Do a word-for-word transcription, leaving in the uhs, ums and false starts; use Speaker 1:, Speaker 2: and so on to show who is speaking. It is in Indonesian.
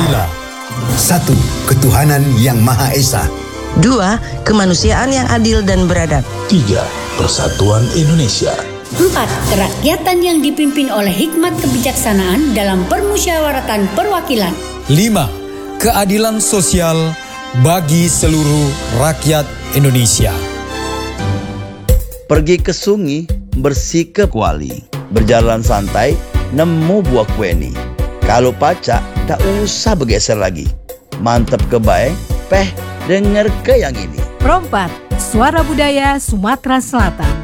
Speaker 1: Pancasila. Satu, ketuhanan yang Maha Esa.
Speaker 2: Dua, kemanusiaan yang adil dan beradab.
Speaker 3: Tiga, persatuan Indonesia.
Speaker 4: Empat, kerakyatan yang dipimpin oleh hikmat kebijaksanaan dalam permusyawaratan perwakilan.
Speaker 5: Lima, keadilan sosial bagi seluruh rakyat Indonesia.
Speaker 6: Pergi ke sungai, bersih ke kuali. Berjalan santai, nemu buah kueni. Kalau pacak, tak usah bergeser lagi. Mantap kebaik, peh denger ke yang ini.
Speaker 7: Perompak, Suara Budaya Sumatera Selatan.